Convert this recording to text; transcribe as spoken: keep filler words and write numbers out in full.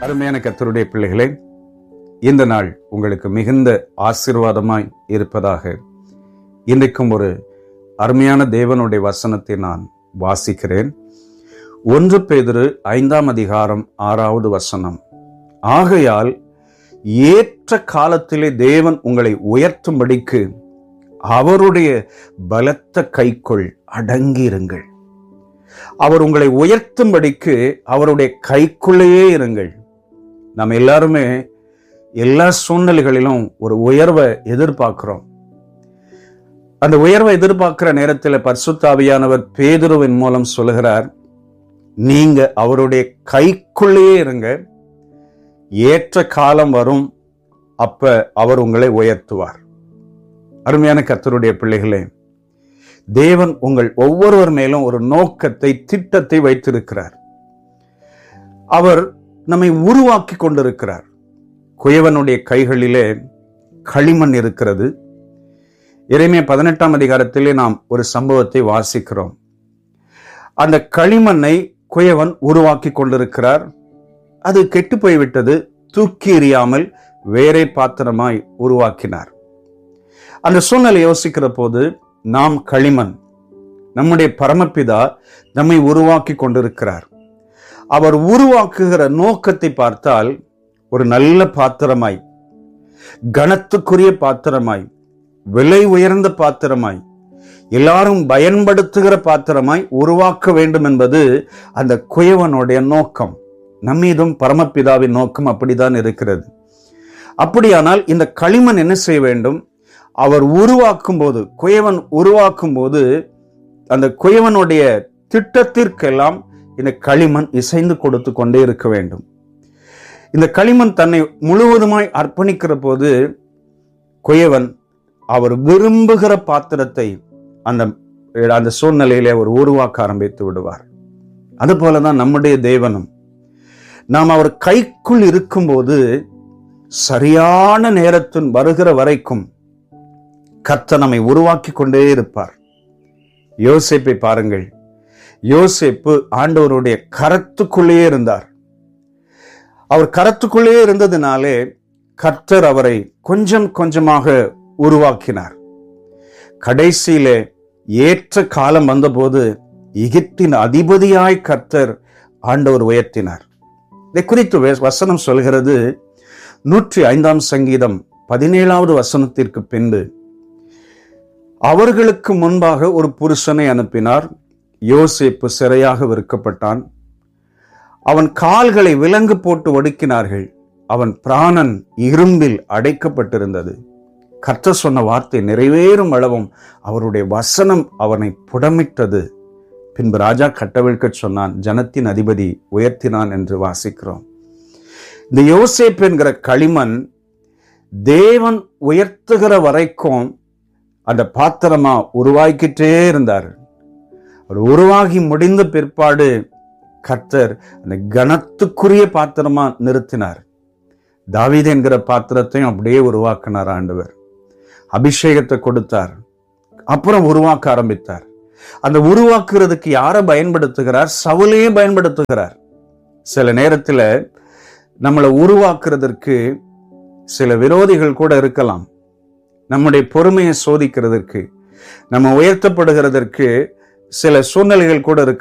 அருமையான கர்த்தருடைய பிள்ளைகளே, இந்த நாள் உங்களுக்கு மிகுந்த ஆசீர்வாதமாய் இருப்பதாக. இன்றைக்கும் ஒரு அருமையான தேவனுடைய வசனத்தை நான் வாசிக்கிறேன். ஒன்று பேதுரு ஐந்தாம் அதிகாரம் ஆறாவது வசனம். ஆகையால் ஏற்ற காலத்திலே தேவன் உங்களை உயர்த்தும்படிக்கு அவருடைய பலத்த கைக்குள் அடங்கியிருங்கள். அவர் உங்களை உயர்த்தும்படிக்கு அவருடைய கைக்குள்ளேயே இருங்கள். நம்ம எல்லாருமே எல்லா சூழ்நிலைகளிலும் ஒரு உயர்வை எதிர்பார்க்கிறோம். அந்த உயர்வை எதிர்பார்க்கிற நேரத்தில் பரிசுத்த ஆவியானவர் பேதுருவின் மூலம் சொல்லுகிறார், நீங்க அவருடைய கைக்குள்ளேயே இருங்க. ஏற்ற காலம் வரும், அப்ப அவர் உங்களை உயர்த்துவார். அருமையான கர்த்தருடைய பிள்ளைகளே, தேவன் உங்கள் ஒவ்வொருவர் மேலும் ஒரு நோக்கத்தை, திட்டத்தை வைத்திருக்கிறார். அவர் நம்மை உருவாக்கி கொண்டிருக்கிறார். குயவனுடைய கைகளிலே களிமண் இருக்கிறது. எரேமியா பதினெட்டாம் அதிகாரத்திலே நாம் ஒரு சம்பவத்தை வாசிக்கிறோம். அந்த களிமண்ணை குயவன் உருவாக்கி கொண்டிருக்கிறார். அது கெட்டு போய்விட்டது. தூக்கி எறியாமல் வேறே பாத்திரமாய் உருவாக்கினார். அந்த சூழ்நிலை யோசிக்கிற போது, நாம் களிமண், நம்முடைய பரமபிதா நம்மை உருவாக்கி கொண்டிருக்கிறார். அவர் உருவாக்குகிற நோக்கத்தை பார்த்தால் ஒரு நல்ல பாத்திரமாய், கனத்துக்குரிய பாத்திரமாய், விலை உயர்ந்த பாத்திரமாய், எல்லாரும் பயன்படுத்துகிற பாத்திரமாய் உருவாக்க வேண்டும் என்பது அந்த குயவனுடைய நோக்கம். நம்மீதும் பரமபிதாவின் நோக்கம் அப்படித்தான் இருக்கிறது. அப்படியானால் இந்த களிமண் என்ன செய்ய வேண்டும்? அவர் உருவாக்கும் போது, குயவன் உருவாக்கும் போது, அந்த குயவனுடைய திட்டத்திற்கெல்லாம் இந்த களிமண் இசைந்து கொடுத்து கொண்டே இருக்க வேண்டும். இந்த களிமண் தன்னை முழுவதுமாய் அர்ப்பணிக்கிற போது குயவன் அவர் விரும்புகிற பாத்திரத்தை அந்த அந்த சூழ்நிலையிலே அவர் உருவாக்க ஆரம்பித்து விடுவார். அது போலதான் நம்முடைய தேவனும். நாம் அவர் கைக்குள் இருக்கும்போது சரியான நேரத்தின் வருகிற வரைக்கும் கர்த்தர் நம்மை உருவாக்கி கொண்டே இருப்பார். யோசேப்பை பாருங்கள். யோசேப்பு ஆண்டவருடைய கரத்துக்குள்ளேயே இருந்தார். அவர் கரத்துக்குள்ளே இருந்ததினாலே கர்த்தர் அவரை கொஞ்சம் கொஞ்சமாக உருவாக்கினார். கடைசியிலே ஏற்ற காலம் வந்தபோது எகிப்தின் அதிபதியாய் கர்த்தர் ஆண்டவர் உயர்த்தினார். இதை குறித்து வசனம் சொல்கிறது. நூற்றி ஐந்தாம் சங்கீதம் பதினேழாவது வசனத்திற்கு பின்பு, அவர்களுக்கு முன்பாக ஒரு புருஷனை அனுப்பினார். யோசேப்பு சிறையாக விற்கப்பட்டான். அவன் கால்களை விலங்கு போட்டு ஒடுக்கினார்கள். அவன் பிராணன் இரும்பில் அடைக்கப்பட்டிருந்தது. கர்த்தர் சொன்ன வார்த்தை நிறைவேறும் அளவும் அவருடைய வசனம் அவனை புடமிட்டது. பின்பு ராஜா கட்டவிழ்க்க சொன்னான், ஜனத்தின் அதிபதி உயர்த்தினான் என்று வாசிக்கிறோம். இந்த யோசேப்பு என்கிற களிமண் தேவன் உயர்த்துகிற வரைக்கும் அந்த பாத்திரமா உருவாக்கிட்டே இருந்தார். அவர் உருவாகி முடிந்த பிற்பாடு கர்த்தர் அந்த கனத்துக்குரிய பாத்திரமா நிறுத்தினார். தாவீது என்கிற பாத்திரத்தையும் அப்படியே உருவாக்கினார் ஆண்டவர். அபிஷேகத்தை கொடுத்தார். அப்புறம் உருவாக்க ஆரம்பித்தார். அந்த உருவாக்குறதுக்கு யாரை பயன்படுத்துகிறார்? சவுலையே பயன்படுத்துகிறார். சில நேரத்தில் நம்மளை உருவாக்குறதற்கு சில விரோதிகள் கூட இருக்கலாம். நம்முடைய பொறுமையை சோதிக்கிறதற்கு, நம்ம உயர்த்தப்படுகிறதற்கு சில சூழ்நிலைகள் கூட இருக்கு.